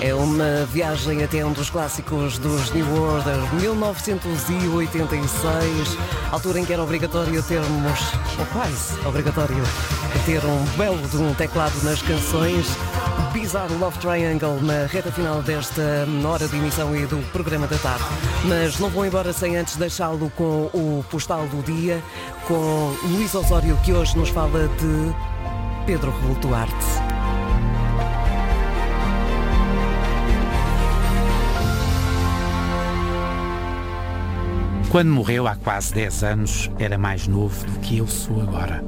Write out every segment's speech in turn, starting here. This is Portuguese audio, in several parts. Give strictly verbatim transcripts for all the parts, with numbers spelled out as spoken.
É uma viagem até um dos clássicos dos New Order, mil novecentos e oitenta e seis, altura em que era obrigatório termos, ou quase obrigatório, ter um belo de um teclado nas canções. Bizarre Love Triangle na reta final desta hora de emissão e do programa da tarde. Mas não vou embora sem antes deixá-lo com o postal do dia, com Luís Osório, que hoje nos fala de Pedro Raul Duarte. Quando morreu há quase dez anos, era mais novo do que eu sou agora.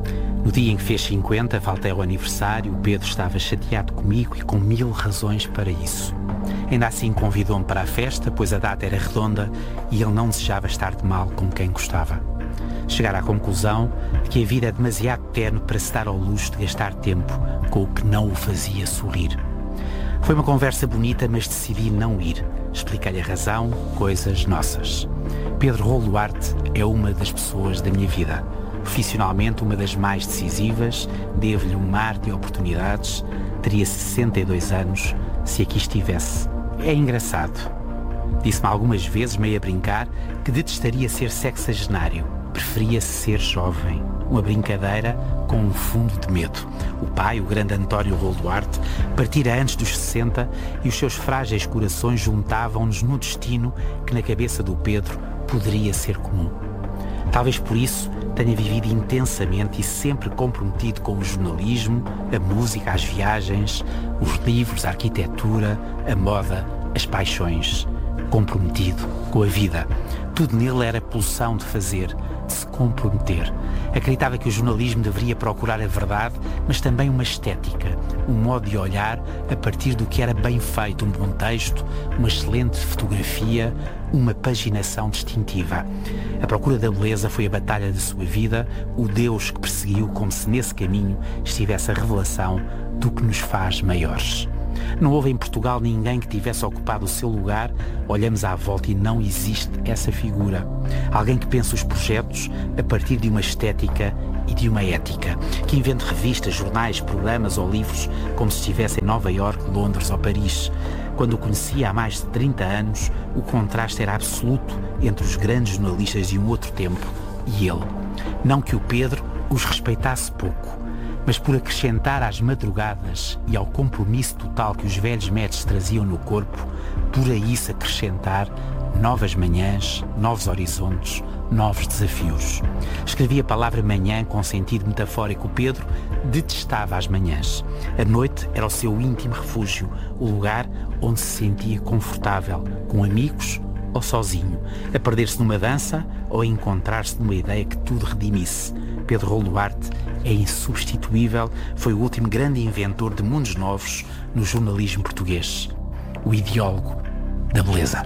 No dia em que fez cinquenta, faltei ao aniversário, o Pedro estava chateado comigo e com mil razões para isso. Ainda assim convidou-me para a festa, pois a data era redonda e ele não desejava estar de mal com quem gostava. Chegar à conclusão de que a vida é demasiado terno para se dar ao luxo de gastar tempo com o que não o fazia sorrir. Foi uma conversa bonita, mas decidi não ir. Expliquei-lhe a razão, coisas nossas. Pedro Raul Duarte é uma das pessoas da minha vida. Profissionalmente, uma das mais decisivas, devo-lhe um mar de oportunidades. Teria sessenta e dois anos se aqui estivesse. É engraçado. Disse-me algumas vezes, meio a brincar, que detestaria ser sexagenário. Preferia ser jovem. Uma brincadeira com um fundo de medo. O pai, o grande António Raul Duarte, partira antes dos sessenta e os seus frágeis corações juntavam-nos no destino que na cabeça do Pedro poderia ser comum. Talvez por isso tenha vivido intensamente e sempre comprometido com o jornalismo, a música, as viagens, os livros, a arquitetura, a moda, as paixões. Comprometido com a vida. Tudo nele era pulsão de fazer, de se comprometer. Acreditava que o jornalismo deveria procurar a verdade, mas também uma estética, um modo de olhar a partir do que era bem feito, um bom texto, uma excelente fotografia, uma paginação distintiva. A procura da beleza foi a batalha de sua vida, o Deus que perseguiu como se nesse caminho estivesse a revelação do que nos faz maiores. Não houve em Portugal ninguém que tivesse ocupado o seu lugar. Olhamos à volta e não existe essa figura. Alguém que pense os projetos a partir de uma estética e de uma ética. Que invente revistas, jornais, programas ou livros como se estivesse em Nova Iorque, Londres ou Paris. Quando o conhecia há mais de trinta anos, o contraste era absoluto entre os grandes jornalistas de um outro tempo e ele. Não que o Pedro os respeitasse pouco, mas por acrescentar às madrugadas e ao compromisso total que os velhos médicos traziam no corpo, por aí se acrescentar novas manhãs, novos horizontes, novos desafios. Escrevi a palavra manhã com sentido metafórico. Pedro detestava as manhãs. A noite era o seu íntimo refúgio, o lugar onde se sentia confortável, com amigos ou sozinho, a perder-se numa dança ou a encontrar-se numa ideia que tudo redimisse. Pedro Raul Duarte é insubstituível, foi o último grande inventor de mundos novos no jornalismo português. O ideólogo da beleza.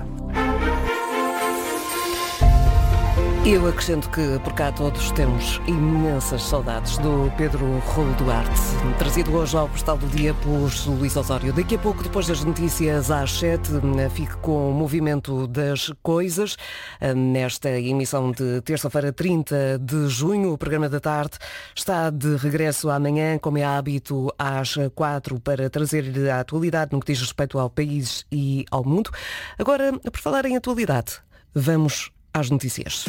Eu acrescento que por cá todos temos imensas saudades do Pedro Raul Duarte, trazido hoje ao postal do dia por Luís Osório. Daqui a pouco, depois das notícias às sete, fique com o movimento das coisas. Nesta emissão de terça-feira, trinta de junho, o programa da tarde está de regresso amanhã, como é hábito, às quatro, para trazer-lhe a atualidade no que diz respeito ao país e ao mundo. Agora, por falar em atualidade, vamos às notícias.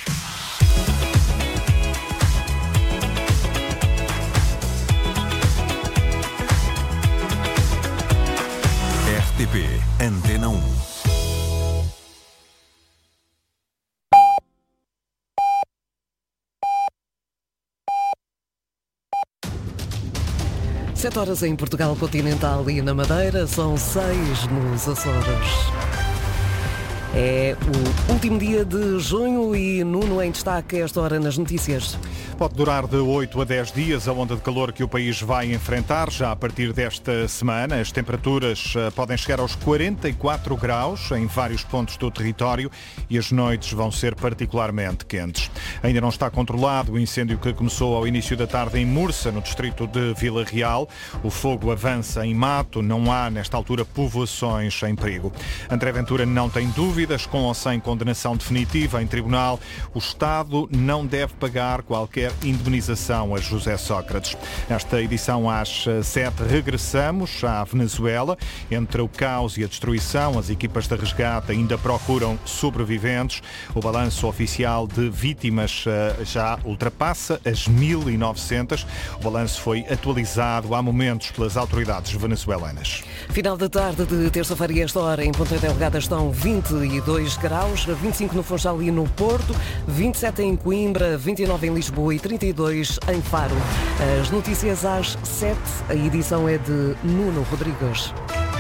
R T P Antena um. Sete horas em Portugal continental e na Madeira, são seis nos Açores. É o último dia de junho e Nuno em destaque a esta hora nas notícias. Pode durar de oito a dez dias a onda de calor que o país vai enfrentar já a partir desta semana. As temperaturas podem chegar aos quarenta e quatro graus em vários pontos do território e as noites vão ser particularmente quentes. Ainda não está controlado o incêndio que começou ao início da tarde em Mursa, no distrito de Vila Real. O fogo avança em mato, não há nesta altura povoações em perigo. André Ventura não tem dúvida dúvidas, com ou sem condenação definitiva em tribunal, o Estado não deve pagar qualquer indemnização a José Sócrates. Nesta edição às sete regressamos à Venezuela. Entre o caos e a destruição, as equipas de resgate ainda procuram sobreviventes. O balanço oficial de vítimas já ultrapassa as mil e novecentas. O balanço foi atualizado há momentos pelas autoridades venezuelanas. Final da tarde de terça-feira e esta hora em Ponta Delgada estão vinte e dois graus, vinte e cinco no Funchal e no Porto, vinte e sete em Coimbra, vinte e nove em Lisboa e trinta e dois em Faro. As notícias às sete, a edição é de Nuno Rodrigues.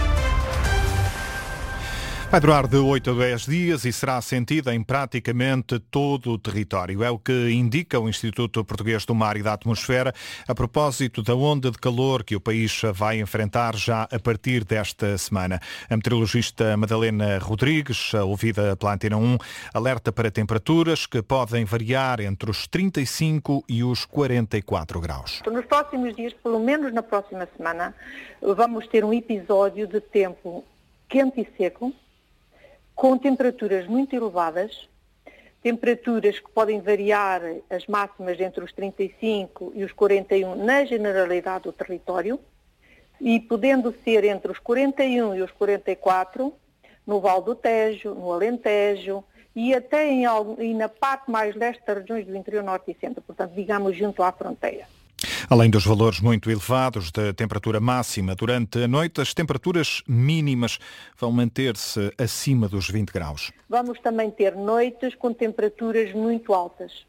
Vai durar de oito a dez dias e será sentida em praticamente todo o território. É o que indica o Instituto Português do Mar e da Atmosfera a propósito da onda de calor que o país vai enfrentar já a partir desta semana. A meteorologista Madalena Rodrigues, ouvida pela Antena um, alerta para temperaturas que podem variar entre os trinta e cinco e os quarenta e quatro graus. Nos próximos dias, pelo menos na próxima semana, vamos ter um episódio de tempo quente e seco, com temperaturas muito elevadas, temperaturas que podem variar as máximas entre os trinta e cinco e os quarenta e um na generalidade do território, e podendo ser entre os quarenta e um e os quarenta e quatro no Vale do Tejo, no Alentejo e até em, e na parte mais leste das regiões do interior norte e centro, portanto, digamos, junto à fronteira. Além dos valores muito elevados da temperatura máxima durante a noite, as temperaturas mínimas vão manter-se acima dos vinte graus. Vamos também ter noites com temperaturas muito altas.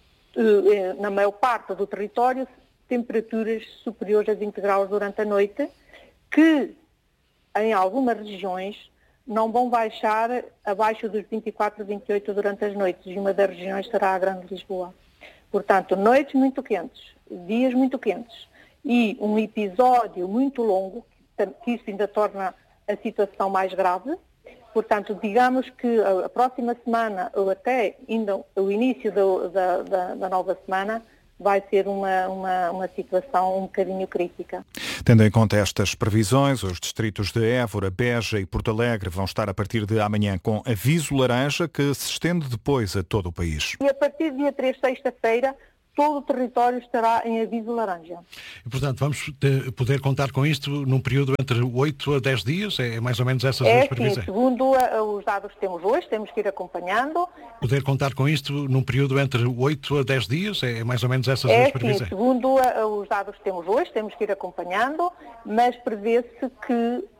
Na maior parte do território, temperaturas superiores a vinte graus durante a noite, que em algumas regiões não vão baixar abaixo dos vinte e quatro, vinte e oito durante as noites, e uma das regiões será a Grande Lisboa. Portanto, noites muito quentes, dias muito quentes e um episódio muito longo, que isso ainda torna a situação mais grave. Portanto, digamos que a próxima semana, ou até ainda o início do, da, da, da nova semana, vai ser uma, uma, uma situação um bocadinho crítica. Tendo em conta estas previsões, os distritos de Évora, Beja e Porto Alegre vão estar a partir de amanhã com aviso laranja, que se estende depois a todo o país. E a partir do dia três, sexta-feira, todo o território estará em aviso laranja. E, portanto, vamos te, poder contar com isto num período entre oito a dez dias? É mais ou menos essas é, duas previsões? É, segundo a, os dados que temos hoje, temos que ir acompanhando. Poder contar com isto num período entre oito a dez dias? É mais ou menos essas é, duas previsões? É, segundo a, os dados que temos hoje, temos que ir acompanhando, mas prevê-se que